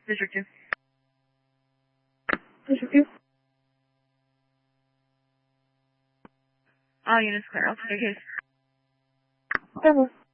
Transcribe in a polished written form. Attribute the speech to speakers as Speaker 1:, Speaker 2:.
Speaker 1: District 2.
Speaker 2: District 2.
Speaker 1: All units clear. I'll take your case.
Speaker 2: 10-4.